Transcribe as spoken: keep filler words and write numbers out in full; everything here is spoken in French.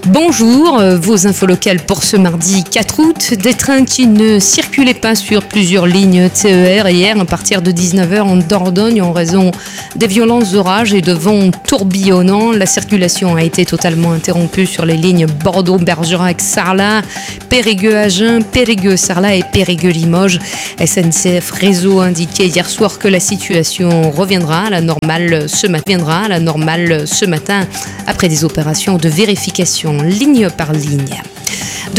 Bonjour, euh, vos infos locales pour ce mardi quatre août. Des trains qui ne circulaient pas sur plusieurs lignes T E R hier à partir de dix-neuf heures en Dordogne en raison des violents orages et de vents tourbillonnants. La circulation a été totalement interrompue sur les lignes Bordeaux-Bergerac-Sarlat, Périgueux-Agen, Périgueux-Sarlat et Périgueux-Limoges. S N C F Réseau indiquait hier soir que la situation reviendra à la normale ce matin, viendra à la normale ce matin après des opérations de vérification ligne par ligne.